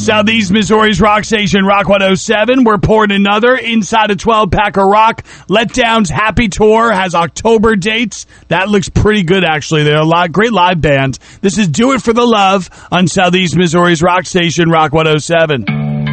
Southeast Missouri's rock station, Rock 107. We're pouring another Inside of 12 pack of rock. Letdown's Happy Tour has October dates. That looks pretty good, actually. There are a lot great live bands. This is Do It for the Love on Southeast Missouri's rock station, Rock 107.